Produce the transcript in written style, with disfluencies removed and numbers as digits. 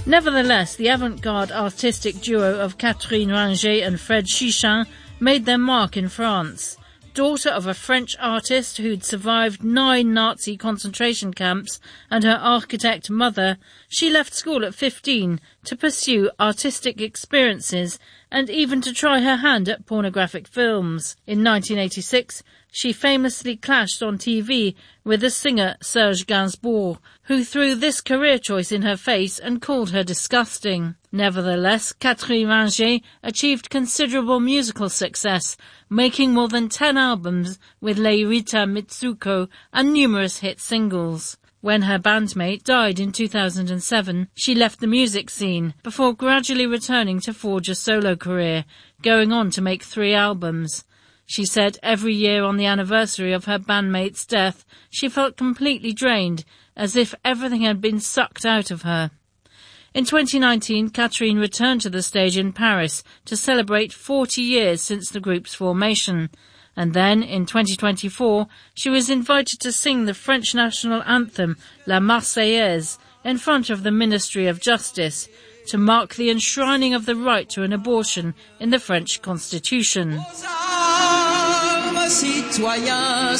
Nevertheless, the avant-garde artistic duo of Catherine Ringer and Fred Chichin made their mark in France. Daughter of a French artist who'd survived 9 Nazi concentration camps and her architect mother, she left school at 15 to pursue artistic experiences and even to try her hand at pornographic films. In 1986, she famously clashed on TV with the singer Serge Gainsbourg, who threw this career choice in her face and called her disgusting. Nevertheless, Catherine Ringer achieved considerable musical success, making more than 10 albums with Leirita Mitsuko and numerous hit singles. When her bandmate died in 2007, she left the music scene before gradually returning to forge a solo career, going on to make 3 albums. She said every year on the anniversary of her bandmate's death, she felt completely drained, as if everything had been sucked out of her. In 2019, Catherine returned to the stage in Paris to celebrate 40 years since the group's formation. And then, in 2024, she was invited to sing the French national anthem, La Marseillaise, in front of the Ministry of Justice, to mark the enshrining of the right to an abortion in the French Constitution.